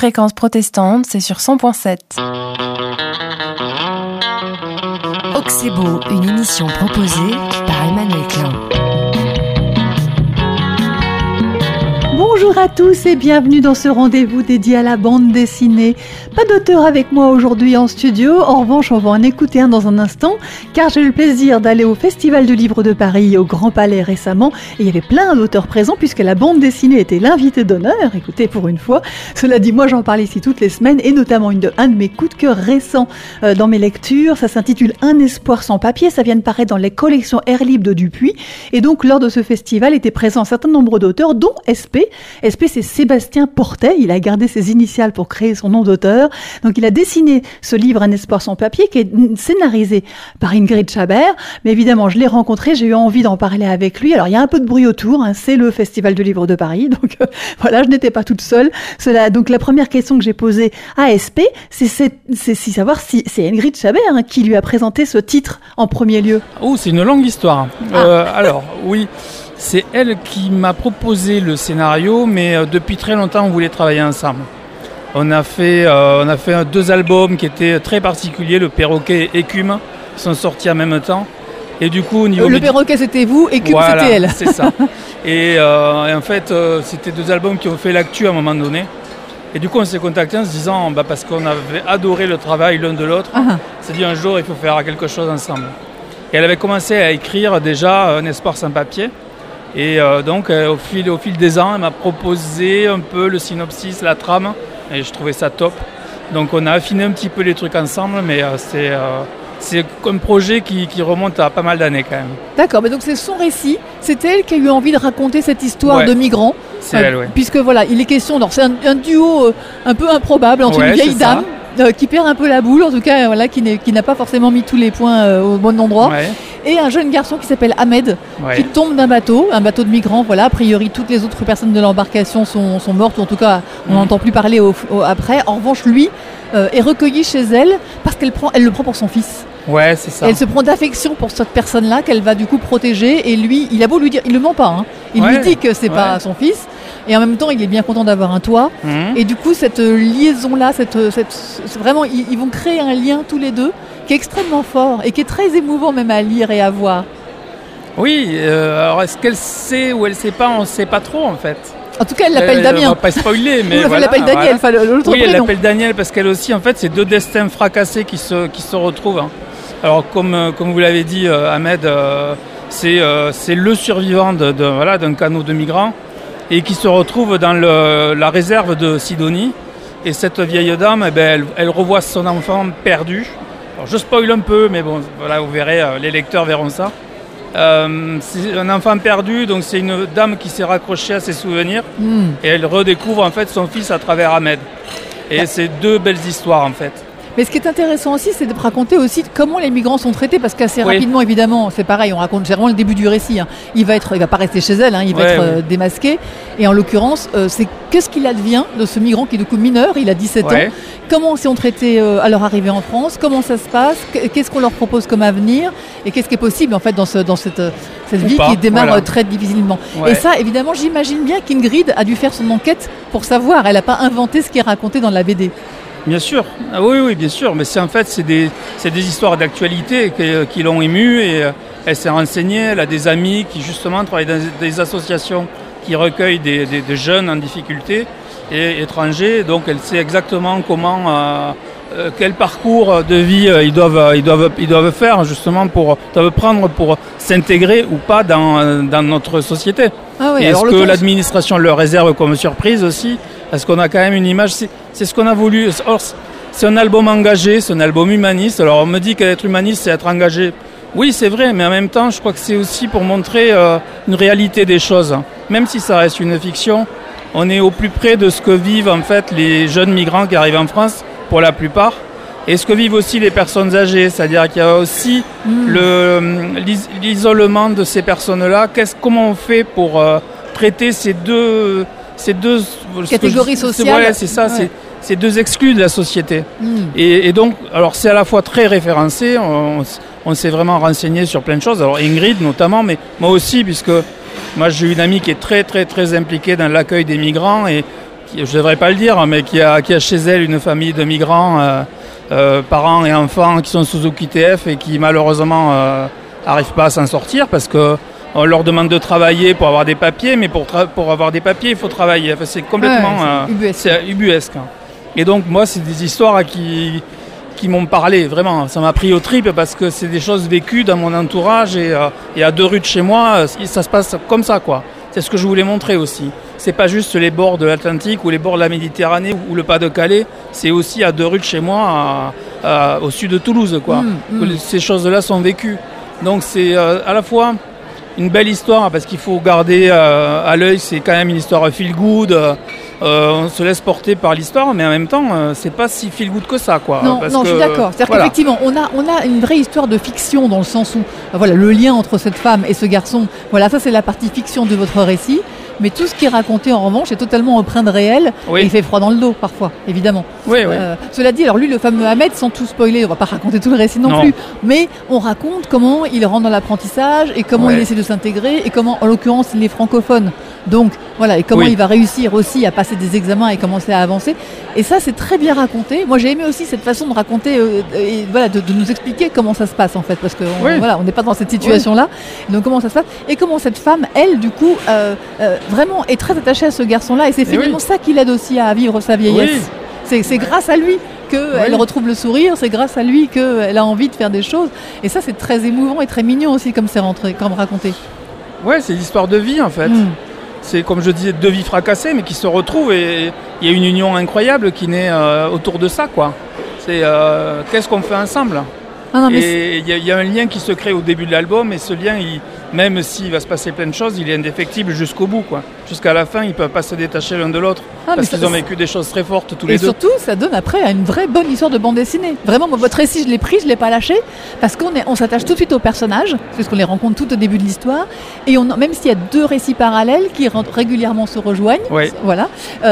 Fréquence protestante, c'est sur 100.7. Oxébo, une émission proposée par Emmanuel Klein. Bonjour à tous et bienvenue dans ce rendez-vous dédié à la bande dessinée. Pas d'auteur avec moi aujourd'hui en studio, en revanche on va en écouter un dans un instant, car j'ai eu le plaisir d'aller au Festival du Livre de Paris au Grand Palais récemment, et il y avait plein d'auteurs présents puisque la bande dessinée était l'invité d'honneur, écoutez pour une fois. Cela dit, moi j'en parle ici toutes les semaines, et notamment un de mes coups de cœur récents dans mes lectures, ça s'intitule Un espoir sans papier, ça vient de paraître dans les collections Air Libre de Dupuis, et donc lors de ce festival étaient présents un certain nombre d'auteurs, dont SP, c'est Sébastien Portet, il a gardé ses initiales pour créer son nom d'auteur. Donc il a dessiné ce livre Un espoir sans papier qui est scénarisé par Ingrid Chabert. Mais évidemment, je l'ai rencontré, j'ai eu envie d'en parler avec lui. Alors il y a un peu de bruit autour, c'est le Festival du Livre de Paris. Donc voilà, je n'étais pas toute seule. Donc la première question que j'ai posée à SP, c'est savoir si c'est Ingrid Chabert qui lui a présenté ce titre en premier lieu. Oh, c'est une longue histoire. Alors oui. C'est elle qui m'a proposé le scénario, mais depuis très longtemps, on voulait travailler ensemble. On a fait 2 albums qui étaient très particuliers, Le Perroquet et Écume, qui sont sortis en même temps. Et du coup, au niveau Le Perroquet, c'était vous, Écume, voilà, c'était elle. C'est ça. Et en fait, c'était 2 albums qui ont fait l'actu à un moment donné. Et du coup, on s'est contactés en se disant, parce qu'on avait adoré le travail l'un de l'autre, on s'est dit un jour, il faut faire quelque chose ensemble. Et elle avait commencé à écrire déjà Un espoir sans papier. Et donc au fil des ans, elle m'a proposé un peu le synopsis, la trame, et je trouvais ça top. Donc on a affiné un petit peu les trucs ensemble, mais c'est un projet qui remonte à pas mal d'années quand même. D'accord, mais donc c'est son récit, c'est elle qui a eu envie de raconter cette histoire de migrants. C'est elle, oui. Puisque voilà, il est question, c'est un duo un peu improbable entre une vieille dame qui perd un peu la boule, en tout cas voilà, qui n'a pas forcément mis tous les points au bon endroit. Ouais. Et un jeune garçon qui s'appelle Ahmed, qui tombe d'un bateau, un bateau de migrants. Voilà, a priori, toutes les autres personnes de l'embarcation sont mortes, ou en tout cas, on n'entend plus parler après. En revanche, lui est recueilli chez elle parce elle le prend pour son fils. Ouais, c'est ça. Et elle se prend d'affection pour cette personne-là qu'elle va du coup protéger. Et lui, il a beau lui dire, il ne ment pas, il lui dit que c'est pas son fils. Et en même temps, il est bien content d'avoir un toit. Et du coup, cette liaison-là, vraiment, ils vont créer un lien tous les deux qui est extrêmement fort et qui est très émouvant même à lire et à voir. Oui, alors est-ce qu'elle sait ou elle sait pas, on ne sait pas trop en fait. En tout cas, elle l'appelle Damien. On va pas spoiler, mais elle l'appelle Daniel, l'autre prénom. Oui, elle l'appelle Daniel parce qu'elle aussi, en fait, c'est 2 destins fracassés qui se retrouvent. Alors, comme vous l'avez dit, Ahmed, c'est le survivant d'un canot de migrants et qui se retrouve dans la réserve de Sidonie. Et cette vieille dame, elle revoit son enfant perdu. Alors, je spoil un peu, mais bon, voilà, vous verrez, les lecteurs verront ça. C'est un enfant perdu, donc c'est une dame qui s'est raccrochée à ses souvenirs et elle redécouvre en fait son fils à travers Ahmed. Et c'est 2 belles histoires en fait. Mais ce qui est intéressant aussi, c'est de raconter aussi comment les migrants sont traités, parce qu'assez rapidement, évidemment, c'est pareil, on raconte généralement le début du récit. Il va pas rester chez elle, il va être démasqué. Et en l'occurrence, c'est qu'est-ce qu'il advient de ce migrant qui est du coup mineur, il a 17 ans. Comment sont traités à leur arrivée en France? Comment ça se passe? Qu'est-ce qu'on leur propose comme avenir? Et qu'est-ce qui est possible en fait dans cette vie qui démarre très difficilement? Et ça, évidemment, j'imagine bien qu'Ingrid a dû faire son enquête pour savoir. Elle n'a pas inventé ce qui est raconté dans la BD. Bien sûr, oui, bien sûr, mais c'est des histoires d'actualité qui l'ont émue et elle s'est renseignée, elle a des amis qui justement travaillent dans des associations qui recueillent des jeunes en difficulté et étrangers, donc elle sait exactement quel parcours de vie ils doivent faire justement doivent prendre pour s'intégrer ou pas dans notre société. Et est-ce que l'administration leur réserve comme surprise aussi? Parce qu'on a quand même une image, c'est ce qu'on a voulu. Or, c'est un album engagé, c'est un album humaniste. Alors on me dit qu'être humaniste, c'est être engagé. Oui, c'est vrai, mais en même temps, je crois que c'est aussi pour montrer une réalité des choses. Même si ça reste une fiction, on est au plus près de ce que vivent en fait les jeunes migrants qui arrivent en France, pour la plupart, et ce que vivent aussi les personnes âgées. C'est-à-dire qu'il y a aussi l'isolement de ces personnes-là. Comment on fait pour traiter ces deux catégories sociales. C'est ça, c'est 2 exclus de la société. Et donc, alors c'est à la fois très référencé, on s'est vraiment renseigné sur plein de choses. Alors Ingrid notamment, mais moi aussi, puisque moi j'ai une amie qui est très très très impliquée dans l'accueil des migrants et je ne devrais pas le dire, mais qui a chez elle une famille de migrants, parents et enfants qui sont sous OQTF et qui malheureusement n'arrivent pas à s'en sortir parce que on leur demande de travailler pour avoir des papiers, mais pour avoir des papiers, il faut travailler. Enfin, c'est complètement c'est ubuesque. Et donc moi, c'est des histoires qui m'ont parlé, vraiment. Ça m'a pris aux tripes parce que c'est des choses vécues dans mon entourage et à 2 rues de chez moi, ça se passe comme ça, quoi. C'est ce que je voulais montrer aussi. C'est pas juste les bords de l'Atlantique ou les bords de la Méditerranée ou le Pas-de-Calais, c'est aussi à 2 rues de chez moi, au sud de Toulouse, quoi. Que ces choses-là sont vécues. Donc c'est à la fois une belle histoire parce qu'il faut garder à l'œil, c'est quand même une histoire feel good. On se laisse porter par l'histoire, mais en même temps, c'est pas si feel good que ça, quoi. Non, je suis d'accord. C'est-à-dire qu'effectivement, on a une vraie histoire de fiction dans le sens où, voilà, le lien entre cette femme et ce garçon. Voilà, ça c'est la partie fiction de votre récit. Mais tout ce qui est raconté en revanche est totalement empreint de réel et il fait froid dans le dos parfois, évidemment. Oui. Cela dit, alors lui, le fameux Ahmed, sans tout spoiler, on va pas raconter tout le récit non plus, mais on raconte comment il rentre dans l'apprentissage et comment il essaie de s'intégrer et comment, en l'occurrence, il est francophone. Donc voilà, et comment il va réussir aussi à passer des examens et commencer à avancer. Et ça, c'est très bien raconté. Moi, j'ai aimé aussi cette façon de raconter, et voilà, de nous expliquer comment ça se passe en fait, parce que voilà, on n'est pas dans cette situation-là. Donc comment ça se passe et comment cette femme, elle, du coup, vraiment est très attachée à ce garçon-là, et c'est finalement ça qui l'aide aussi à vivre sa vieillesse. C'est grâce à lui qu'elle retrouve le sourire, c'est grâce à lui qu'elle a envie de faire des choses. Et ça, c'est très émouvant et très mignon aussi, comme raconté. Ouais, c'est l'histoire de vie en fait. C'est comme je disais, 2 vies fracassées, mais qui se retrouvent et il y a une union incroyable qui naît autour de ça, quoi. C'est qu'est-ce qu'on fait ensemble. Et il y a un lien qui se crée au début de l'album, et ce lien, même s'il va se passer plein de choses, il est indéfectible jusqu'au bout, quoi. Jusqu'à la fin, ils ne peuvent pas se détacher l'un de l'autre, parce qu'ils ont vécu des choses très fortes tous les deux. Et surtout, ça donne après une vraie bonne histoire de bande dessinée. Vraiment, moi, votre récit, je l'ai pris, je ne l'ai pas lâché, parce qu'on s'attache tout de suite aux personnages, parce qu'on les rencontre tout au début de l'histoire, et même s'il y a 2 récits parallèles qui régulièrement se rejoignent, voilà,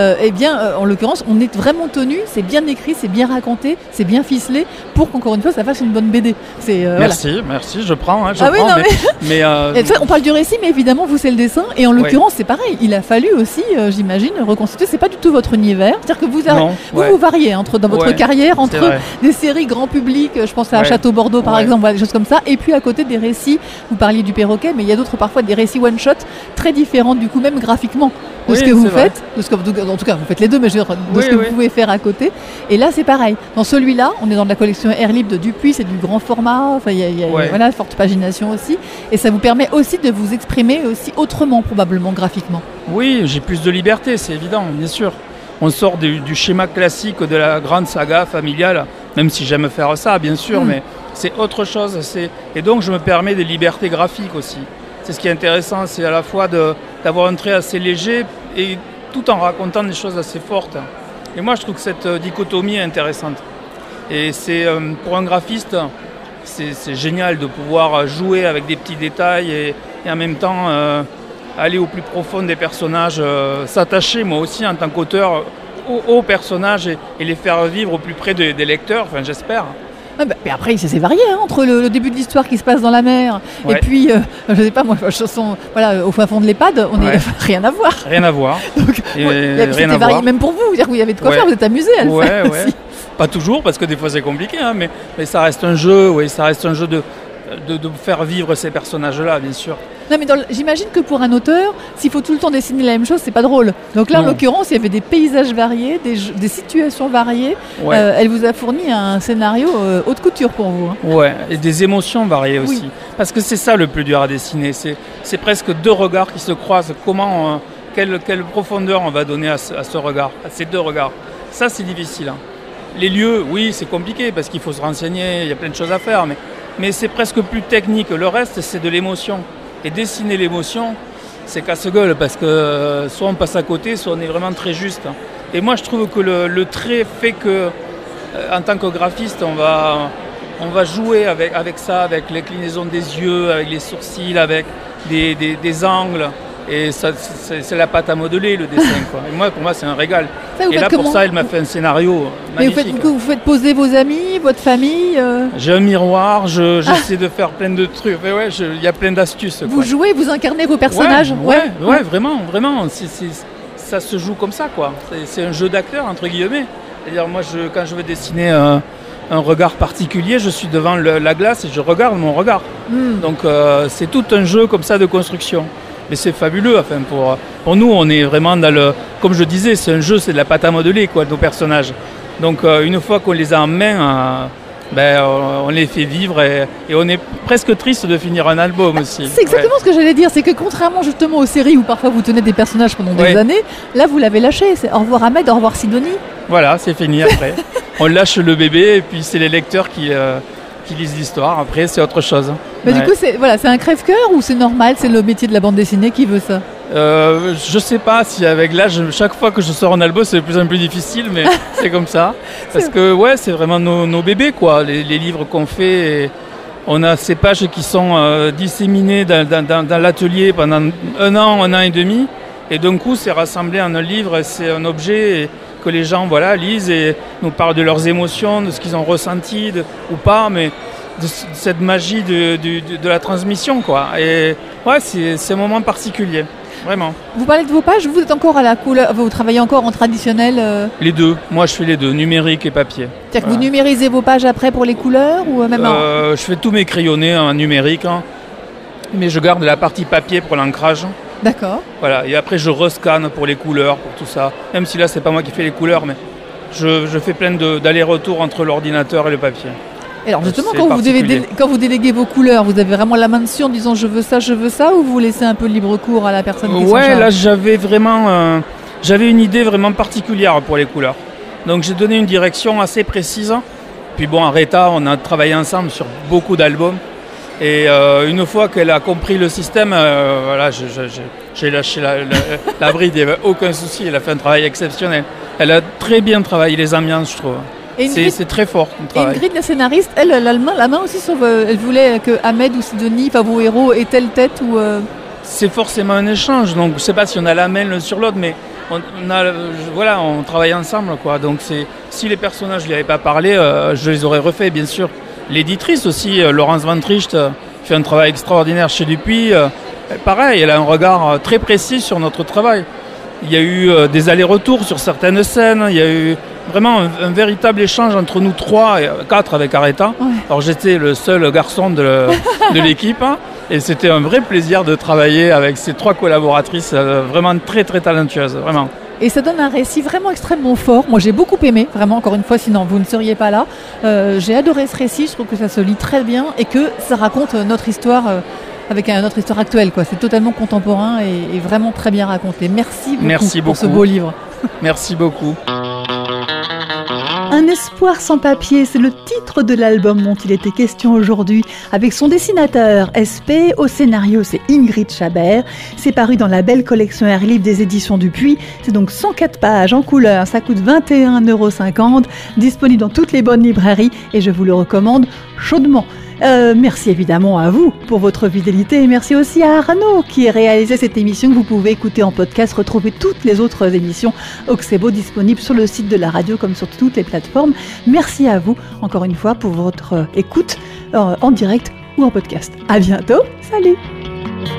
en l'occurrence, on est vraiment tenu, c'est bien écrit, c'est bien raconté, c'est bien ficelé, pour qu'encore une fois, ça fasse une bonne BD. Merci, je prends. Mais on parle du récit, mais évidemment, vous, c'est le dessin. Et en l'occurrence, c'est pareil. Il a fallu aussi, j'imagine, reconstituer. C'est pas du tout votre univers. C'est-à-dire que vous variez dans votre carrière entre des séries grand public, je pense à Château Bordeaux, par exemple, des choses comme ça. Et puis à côté, des récits, vous parliez du perroquet, mais il y a d'autres parfois des récits one-shot très différents, du coup, même graphiquement, de ce que vous faites. En tout cas, vous faites les deux, mais je veux dire, de ce que vous pouvez faire à côté. Et là, c'est pareil. Dans celui-là, on est dans la collection Air Libre de Dupuis, c'est du grand format, enfin il y a forte pagination aussi, et ça vous permet aussi de vous exprimer aussi autrement, probablement graphiquement. Oui, j'ai plus de liberté, c'est évident, bien sûr. On sort du schéma classique de la grande saga familiale, même si j'aime faire ça, bien sûr, mais c'est autre chose. Et donc je me permets des libertés graphiques aussi. C'est ce qui est intéressant, c'est à la fois d'avoir un trait assez léger et tout en racontant des choses assez fortes. Et moi je trouve que cette dichotomie est intéressante. Et c'est pour un graphiste, c'est génial de pouvoir jouer avec des petits détails et en même temps aller au plus profond des personnages, s'attacher moi aussi en tant qu'auteur aux personnages et les faire vivre au plus près des lecteurs, enfin j'espère. Mais après, c'est varié entre le début de l'histoire qui se passe dans la mer et puis, je sais pas moi, au fin fond de l'EHPAD, on est rien à voir. Rien à voir. Donc, c'était varié même pour vous, il y avait de quoi faire, vous êtes amusé à le faire aussi. Pas toujours, parce que des fois c'est compliqué, mais ça reste un jeu, ça reste un jeu de faire vivre ces personnages-là, bien sûr. Non, mais j'imagine que pour un auteur, s'il faut tout le temps dessiner la même chose, c'est pas drôle. Donc là, en l'occurrence, il y avait des paysages variés, des situations variées. Elle vous a fourni un scénario haute couture pour vous. Et des émotions variées aussi. Parce que c'est ça le plus dur à dessiner. C'est presque 2 regards qui se croisent. Quelle profondeur on va donner à ce regard, à ces 2 regards. Ça, c'est difficile. Les lieux, oui, c'est compliqué parce qu'il faut se renseigner, il y a plein de choses à faire, mais c'est presque plus technique. Le reste, c'est de l'émotion. Et dessiner l'émotion, c'est casse-gueule parce que soit on passe à côté, soit on est vraiment très juste. Et moi, je trouve que le trait fait que, en tant que graphiste, on va jouer avec ça, avec l'inclinaison des yeux, avec les sourcils, avec des angles. Et ça, c'est la pâte à modeler, le dessin, quoi. Et pour moi, c'est un régal. Et là, pour ça, elle m'a fait un scénario magnifique. Mais vous faites poser vos amis, votre famille J'ai un miroir, j'essaie de faire plein de trucs. Il y a plein d'astuces. Vous jouez, vous incarnez vos personnages. Vraiment. ça se joue comme ça, quoi. C'est un jeu d'acteur, entre guillemets. C'est-à-dire, moi, quand je veux dessiner un regard particulier, je suis devant la glace et je regarde mon regard. Donc, c'est tout un jeu comme ça de construction. Mais c'est fabuleux. Enfin, pour nous, on est vraiment dans le... Comme je disais, c'est un jeu, c'est de la pâte à modeler, quoi, nos personnages. Donc, une fois qu'on les a en main... on les fait vivre et on est presque triste de finir un album aussi. C'est exactement ce que j'allais dire, c'est que contrairement justement aux séries où parfois vous tenez des personnages pendant des années, là vous l'avez lâché, c'est au revoir Ahmed, au revoir Sidonie. Voilà, c'est fini après. On lâche le bébé et puis c'est les lecteurs qui lisent l'histoire, après c'est autre chose. Mais du coup c'est un crève-cœur ou c'est normal, c'est le métier de la bande dessinée qui veut ça? Je sais pas si avec l'âge, chaque fois que je sors un album, c'est de plus en plus difficile, mais c'est comme ça. Parce que c'est vraiment nos bébés, quoi. Les livres qu'on fait, et on a ces pages qui sont disséminées dans l'atelier pendant un an et demi, et d'un coup, c'est rassemblé en un livre. C'est un objet que les gens, lisent et nous parlent de leurs émotions, de ce qu'ils ont ressenti ou pas, mais de cette magie de la transmission, quoi. Et c'est un moment particulier. Vraiment. Vous parlez de vos pages, vous êtes encore à la couleur, vous travaillez encore en traditionnel Les deux, moi je fais les deux, numérique et papier. C'est-à-dire que vous numérisez vos pages après pour les couleurs ou même Je fais tous mes crayonnés en numérique, mais je garde la partie papier pour l'ancrage. D'accord. Voilà, et après je rescanne pour les couleurs, pour tout ça. Même si là c'est pas moi qui fais les couleurs, mais je fais plein d'allers-retours entre l'ordinateur et le papier. Alors justement, quand vous déléguez vos couleurs, vous avez vraiment la main dessus en disant je veux ça, ou vous laissez un peu libre cours à la personne qui s'en charge? Là j'avais une idée vraiment particulière pour les couleurs. Donc j'ai donné une direction assez précise. Puis Aretha, on a travaillé ensemble sur beaucoup d'albums. Et une fois qu'elle a compris le système, j'ai lâché la bride, il n'y avait aucun souci, elle a fait un travail exceptionnel. Elle a très bien travaillé les ambiances, je trouve. C'est très fort comme travail. Et Ingrid, la scénariste, elle a la main aussi sur... elle voulait que Ahmed ou Sidonie, vos héros, aient telle tête ou... C'est forcément un échange, donc je ne sais pas si on a la main l'un sur l'autre, mais on travaille ensemble, quoi. Donc si les personnages ne lui avaient pas parlé, je les aurais refaits, bien sûr. L'éditrice aussi, Laurence Van Tricht, fait un travail extraordinaire chez Dupuis. Pareil, elle a un regard très précis sur notre travail. Il y a eu des allers-retours sur certaines scènes, il y a eu vraiment un véritable échange entre nous 4 avec Aretha. Ouais. Alors j'étais le seul garçon de l'équipe, et c'était un vrai plaisir de travailler avec ces 3 collaboratrices vraiment très très talentueuses, vraiment. Et ça donne un récit vraiment extrêmement fort. Moi j'ai beaucoup aimé, vraiment, encore une fois, sinon vous ne seriez pas là. J'ai adoré ce récit, je trouve que ça se lit très bien et que ça raconte notre histoire avec notre histoire actuelle, quoi. C'est totalement contemporain et vraiment très bien raconté. Merci beaucoup pour ce beau livre. Merci beaucoup. Un espoir sans papier, c'est le titre de l'album dont il était question aujourd'hui, avec son dessinateur SP, au scénario c'est Ingrid Chabert. C'est paru dans la belle collection Air Libre des éditions Dupuis. C'est donc 104 pages en couleur, ça coûte 21,50 €, disponible dans toutes les bonnes librairies et je vous le recommande chaudement. Merci évidemment à vous pour votre fidélité et merci aussi à Arnaud qui a réalisé cette émission que vous pouvez écouter en podcast, retrouver toutes les autres émissions Oxebo disponibles sur le site de la radio comme sur toutes les plateformes. Merci à vous encore une fois pour votre écoute en direct ou en podcast. À bientôt, salut.